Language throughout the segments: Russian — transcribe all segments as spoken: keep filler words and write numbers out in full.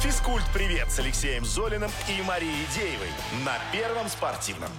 Физкульт-привет с Алексеем Золиным и Марией Деевой на Первом спортивном.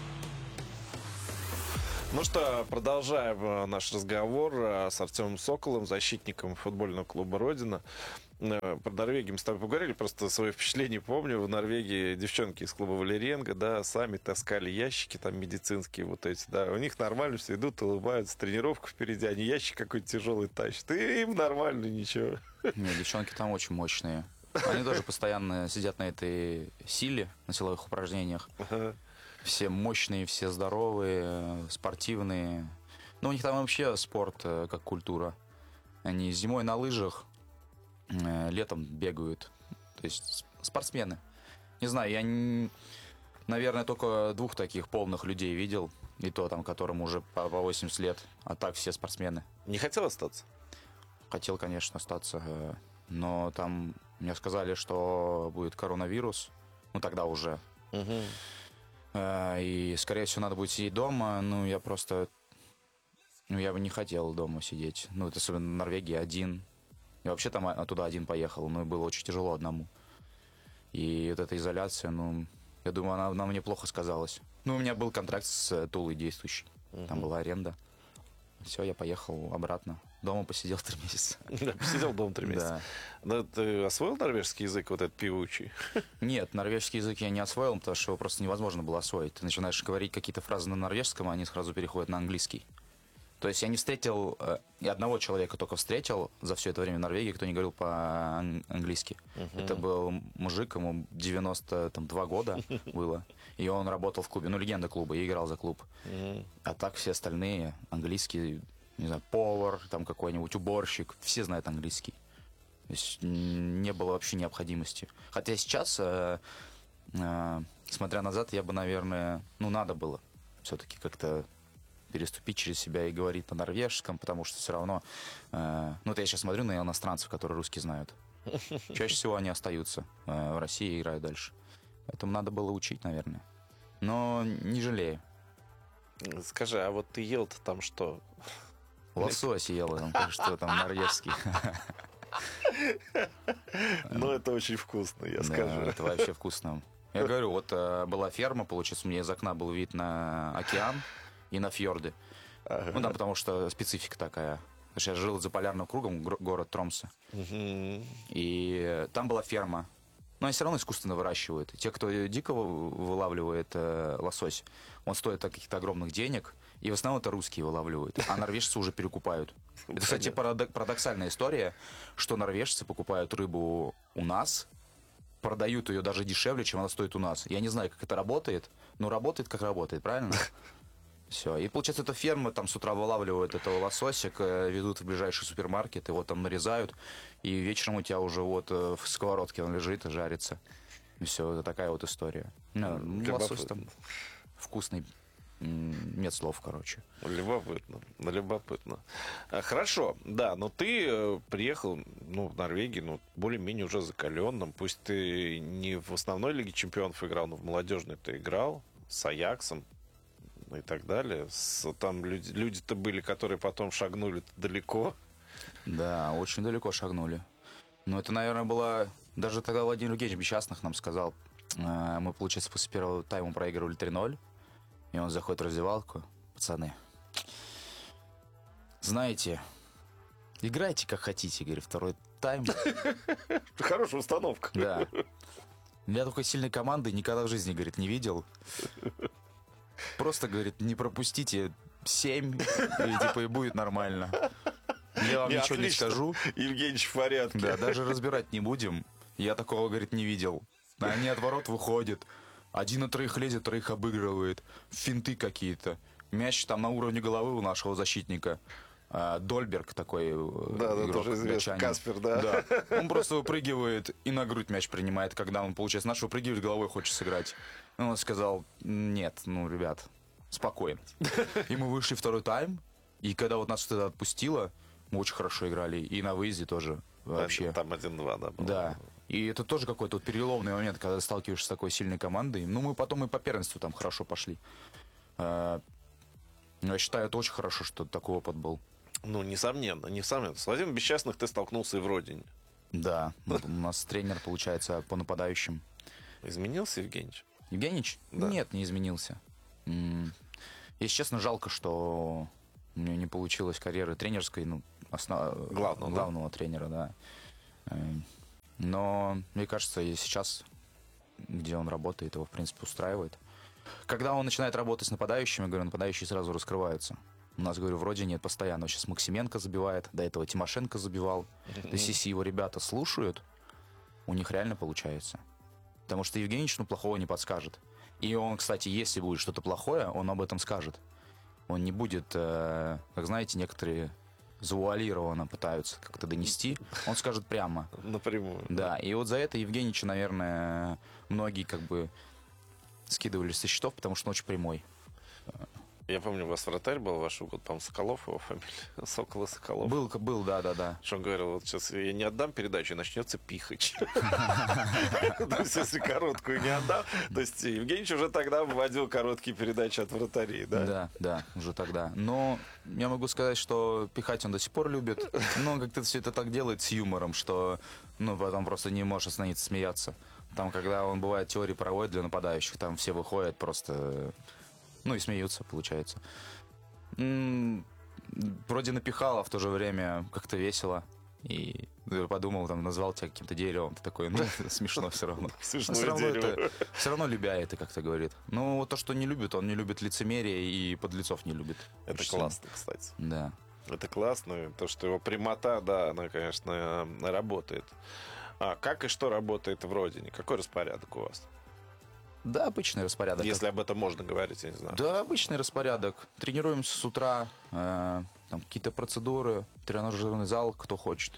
Ну что, продолжаем наш разговор с Артемом Соколом, защитником футбольного клуба «Родина». Про Норвегию мы с тобой поговорили, просто свои впечатления помню. В Норвегии девчонки из клуба «Валерьенго», да, сами таскали ящики там медицинские вот эти, да. У них нормально все идут, улыбаются, тренировка впереди, они ящик какой-то тяжелый тащат. И им нормально, ничего. Нет, девчонки там очень мощные. Они тоже постоянно сидят на этой силе, на силовых упражнениях. Ага. Все мощные, все здоровые, спортивные. Ну, у них там вообще спорт как культура. Они зимой на лыжах, летом бегают. То есть спортсмены. Не знаю, я, не, наверное, только двух таких полных людей видел. И то там, которым уже по восемьдесят лет. А так все спортсмены. Не хотел остаться? Хотел, конечно, остаться. Но там мне сказали, что будет коронавирус. Ну, тогда уже. Угу. И, скорее всего, надо будет сидеть дома. Ну, я просто... Ну, я бы не хотел дома сидеть. Ну, это особенно в Норвегии один. Я вообще там туда один поехал, но было очень тяжело одному. И вот эта изоляция, ну, я думаю, она, она мне плохо сказалась. Ну, у меня был контракт с Тулой действующий. Угу. Там была аренда. Все, я поехал обратно. Дома посидел три месяца. Посидел дома три месяца. Но ты освоил норвежский язык, вот этот певучий? Нет, норвежский язык я не освоил, потому что его просто невозможно было освоить. Ты начинаешь говорить какие-то фразы на норвежском, а они сразу переходят на английский. То есть я не встретил, я одного человека только встретил за все это время в Норвегии, кто не говорил по-английски. Uh-huh. Это был мужик, ему девяносто два года было, и он работал в клубе, ну, легенда клуба, и играл за клуб. Uh-huh. А так все остальные английский, не знаю, повар, там какой-нибудь уборщик, все знают английский. То есть не было вообще необходимости. Хотя сейчас, э, э, смотря назад, я бы, наверное, ну, надо было все-таки как-то переступить через себя и говорить на норвежском, потому что все равно... Э, ну, это я сейчас смотрю на иностранцев, которые русский знают. Чаще всего они остаются э, в России и играют дальше. Поэтому надо было учить, наверное. Но не жалею. Скажи, а вот ты ел-то там что? Лосось ел, там, что там норвежский. Ну, это очень вкусно, я скажу. Это вообще вкусно. Я говорю, вот была ферма, получается, у меня из окна был вид на океан и на фьорды. Ага. Ну да, потому что специфика такая. Потому что я жил за полярным кругом, город Тромсе. Угу. И там была ферма. Но они все равно искусственно выращивают. Те, кто дико вылавливает э, лосось, он стоит каких-то огромных денег. И в основном это русские вылавливают. А норвежцы уже перекупают. Это, кстати, парадоксальная история, что норвежцы покупают рыбу у нас, продают ее даже дешевле, чем она стоит у нас. Я не знаю, как это работает, но работает, как работает, правильно? Все. И получается, эта ферма там с утра вылавливают этого лосося, ведут в ближайший супермаркет, его там нарезают, и вечером у тебя уже вот в сковородке он лежит и жарится. И все, это такая вот история. Ну, лосось там вкусный. Нет слов, короче. Любопытно, любопытно. Хорошо, да, но ты приехал, ну, в Норвегию, ну, более-менее уже закаленным. Пусть ты не в основной лиге чемпионов играл, но в молодежной ты играл с Аяксом и так далее. С, там люди, люди-то были, которые потом шагнули далеко. Да, очень далеко шагнули. Но это, наверное, было... Даже тогда Владимир Евгеньевич Бесчастных нам сказал. Мы, получается, после первого тайма проигрывали три ноль. И он заходит в раздевалку. Пацаны, знаете, играйте как хотите, говорит, второй тайм. Хорошая установка. Да. Я такой сильной команды никогда в жизни, говорит, не видел. Просто, говорит, не пропустите семь, и типа и будет нормально. Я вам не, ничего отлично. Не скажу. Евгеньевич в порядке. Да, даже разбирать не будем. Я такого, говорит, не видел. Они от ворот выходят. Один на троих лезет, троих обыгрывает. Финты какие-то. Мяч там на уровне головы у нашего защитника. Дольберг такой да, игрок. Да, тоже известный. Каспер, да. да. Он просто выпрыгивает и на грудь мяч принимает, когда он, получается, наш выпрыгивает, головой хочет сыграть. И он сказал, нет, ну, ребят, спокойно. И мы вышли второй тайм, и когда вот нас это отпустило, мы очень хорошо играли. И на выезде тоже вообще. Там один-два, да. Было. Да. И это тоже какой-то вот переломный момент, когда ты сталкиваешься с такой сильной командой. Ну, мы потом и по первенству там хорошо пошли. Я считаю, это очень хорошо, что такой опыт был. Ну, несомненно, несомненно. С Владимиром Бесчастных ты столкнулся и в Родине. Да, у нас тренер, получается, по нападающим. Изменился Евгеньевич? Евгеньевич? Да. Нет, не изменился. М, Если честно, жалко, что у него не получилось карьеры тренерской, ну, основ... Главного, да? главного тренера, да. Э, Но, мне кажется, и сейчас, где он работает, его, в принципе, устраивает. Когда он начинает работать с нападающими, говорю, нападающие сразу раскрываются. У нас, говорю, вроде нет постоянно. Сейчас Максименко забивает, до этого Тимошенко забивал. То есть, если его ребята слушают, у них реально получается. Потому что Евгеньевич, ну, плохого не подскажет. И он, кстати, если будет что-то плохое, он об этом скажет. Он не будет, э, как знаете, некоторые завуалированно пытаются как-то донести. Он скажет прямо. Напрямую. Да, и вот за это Евгеньевича, наверное, многие как бы скидывались со счетов, потому что он очень прямой. Я помню, у вас вратарь был, ваш год, по-моему, Соколов его фамилия. Сокол и Соколов. Был, был, да, да, да. Что он говорил, вот сейчас я не отдам передачу, и начнется пихач. То есть, если короткую не отдам, то есть Евгеньевич уже тогда выводил короткие передачи от вратарей, да? Да, да, уже тогда. Но я могу сказать, что пихать он до сих пор любит, но он как-то все это так делает с юмором, что ну, потом просто не можешь остановиться смеяться. Там, когда он, бывает, теории проводит для нападающих, там все выходят просто... Ну и смеются, получается. М, Вроде напихал, а в то же время как-то весело. И подумал, там, назвал тебя каким-то деревом. Ты такой, ну, смешно все равно. Смешное Все равно, дерево. это, все равно любя это как-то говорит. Ну, вот то, что не любит, он не любит лицемерие и подлецов не любит. Это Очень классно, кстати. сильно. Да. Это классно. То, что его прямота, да, она, конечно, работает. А как и что работает в родине? Какой распорядок у вас? Да, обычный распорядок. Если об этом можно говорить, я не знаю. Да, обычный распорядок. Тренируемся с утра, э, там какие-то процедуры, тренажерный зал, кто хочет.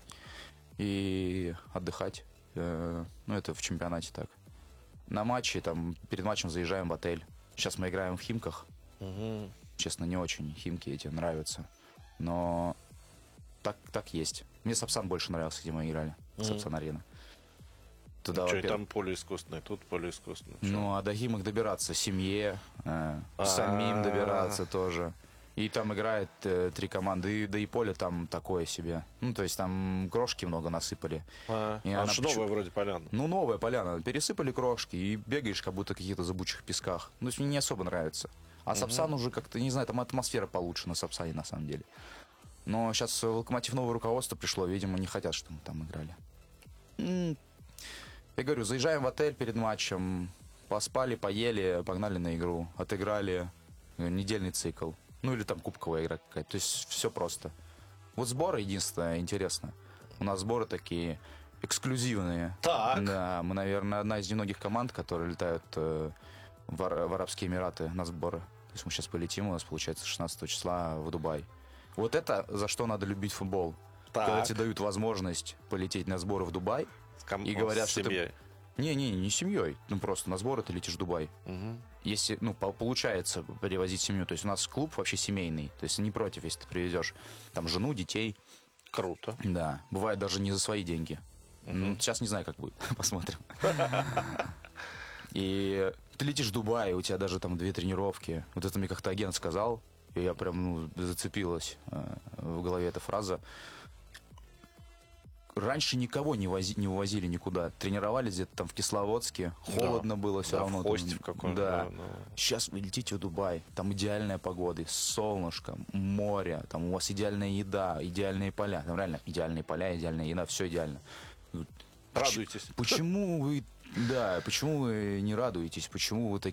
И отдыхать. Э, ну, это в чемпионате так. На матче, там, перед матчем заезжаем в отель. Сейчас мы играем в Химках. Угу. Честно, не очень Химки эти нравятся. Но так, так есть. Мне Сапсан больше нравился, где мы играли. Мгм. Сапсан-арена. Туда, Что, и во-первых. там поле искусственное, тут поле искусственное. Чё? Ну, а до Химок добираться семье, э, А-а-а. самим добираться тоже. И там играет э, три команды, и, да и поле там такое себе. Ну, то есть там крошки много насыпали. А, И а она ж почему- новая вроде поляна. Ну, новая поляна. Пересыпали крошки и бегаешь, как будто в каких-то зыбучих песках. Ну, то есть мне не особо нравится. А Сапсан уже как-то, не знаю, там атмосфера получше на Сапсане, на самом деле. Но сейчас в Локомотив новое руководство пришло, видимо, не хотят, чтобы мы там играли. М, Я говорю, заезжаем в отель перед матчем, поспали, поели, погнали на игру, отыграли э, недельный цикл. Ну или там кубковая игра какая-то. То есть все просто. Вот сборы единственное интересно. У нас сборы такие эксклюзивные. Так. Да, мы, наверное, одна из немногих команд, которые летают э, в, Ар- в Арабские Эмираты на сборы. То есть мы сейчас полетим, у нас получается шестнадцатого числа в Дубай. Вот это за что надо любить футбол. Так. Когда тебе дают возможность полететь на сборы в Дубай, С ком- и говорят, с что ты- семьей. не-не, не семьей. Ну, просто на сборы ты летишь в Дубай. Мгм. Если, ну, по- получается перевозить семью. То есть у нас клуб вообще семейный. То есть не против, если ты привезешь там жену, детей. Круто. Да. Бывает даже не за свои деньги. Ну, сейчас не знаю, как будет. Посмотрим. И ты летишь в Дубай, у тебя даже там две тренировки. Вот это мне как-то агент сказал. И я прям, ну, зацепилась э, в голове эта фраза. Раньше никого не, вози, не вывозили никуда. Тренировались где-то там в Кисловодске. Холодно было все Да, равно. в там. Хосте в каком-то. Да. Да, ну. Сейчас вы летите в Дубай, там идеальная погода, солнышко, море, там у вас идеальная еда, идеальные поля. Там реально идеальные поля, идеальная еда, все идеально. Радуйтесь. Почему вы, да, почему вы не радуетесь? Почему вы так